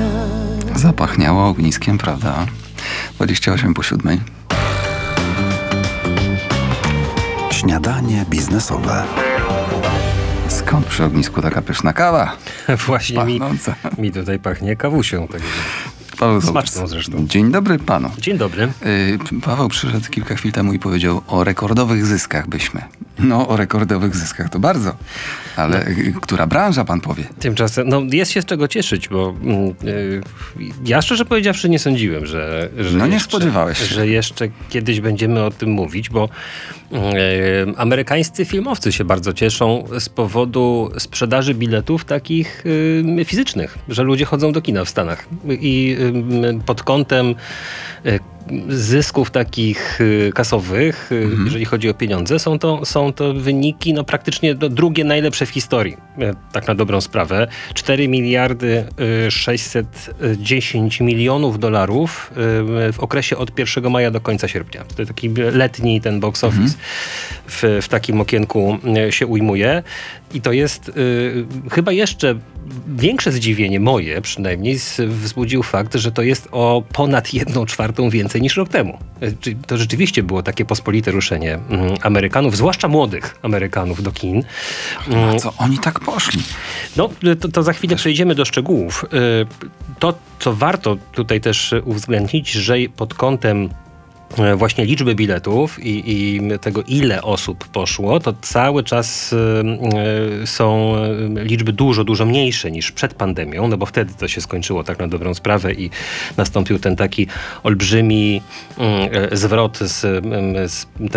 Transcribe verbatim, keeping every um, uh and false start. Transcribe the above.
Zapachniało ogniskiem, prawda? dwadzieścia osiem po siódmej. Śniadanie biznesowe. Skąd przy ognisku taka pyszna kawa? Właśnie mi, Pachnąca. mi tutaj pachnie kawusią. Tak. Paweł Smaczną Sołtys. zresztą. Dzień dobry panu. Dzień dobry. Yy, Paweł przyszedł kilka chwil temu i powiedział o rekordowych zyskach byśmy. No, o rekordowych zyskach to bardzo. Ale no. Która branża, pan powie? Tymczasem, no jest się z czego cieszyć, bo yy, ja szczerze powiedziawszy nie sądziłem, że, że, no nie jeszcze, spodziewałeś się. że jeszcze kiedyś będziemy o tym mówić, bo yy, amerykańscy filmowcy się bardzo cieszą z powodu sprzedaży biletów takich yy, fizycznych, że ludzie chodzą do kina w Stanach i yy, pod kątem yy, zysków takich y, kasowych, y, mhm. jeżeli chodzi o pieniądze, są to, są to wyniki no, praktycznie no, drugie najlepsze w historii. Y, tak na dobrą sprawę. cztery miliardy sześćset dziesięć milionów dolarów y, w okresie od pierwszego maja do końca sierpnia. To taki letni ten box office mhm. w, w takim okienku y, się ujmuje. I to jest y, chyba jeszcze większe zdziwienie moje przynajmniej wzbudził fakt, że to jest o ponad jedną czwartą więcej niż rok temu. To rzeczywiście było takie pospolite ruszenie Amerykanów, zwłaszcza młodych Amerykanów do kin. A co oni tak poszli? No, to, to za chwilę przejdziemy do szczegółów. To, co warto tutaj też uwzględnić, że pod kątem właśnie liczby biletów i, i tego, ile osób poszło, to cały czas y, są liczby dużo, dużo mniejsze niż przed pandemią, no bo wtedy to się skończyło tak na dobrą sprawę i nastąpił ten taki olbrzymi y, zwrot z, z